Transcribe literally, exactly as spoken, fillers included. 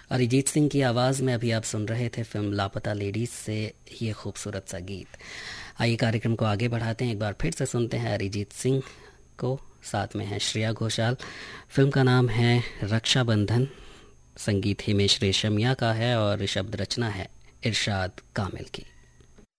अरिजीत सिंह की आवाज़ में अभी आप सुन रहे थे फिल्म लापता लेडीज से ये खूबसूरत सा गीत। आइए कार्यक्रम को आगे बढ़ाते हैं, एक बार फिर से सुनते हैं अरिजीत सिंह को, साथ में है श्रेया घोषाल। फिल्म का नाम है रक्षाबंधन, संगीत हिमेश रेशमिया का है और शब्द रचना है इरशाद कामिल की।